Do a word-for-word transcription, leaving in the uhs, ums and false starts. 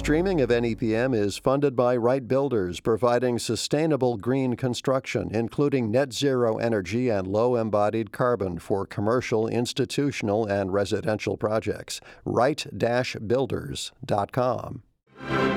streaming of N E P M is funded by Wright Builders, providing sustainable green construction, including net zero energy and low embodied carbon for commercial, institutional, and residential projects. Wright Builders dot com.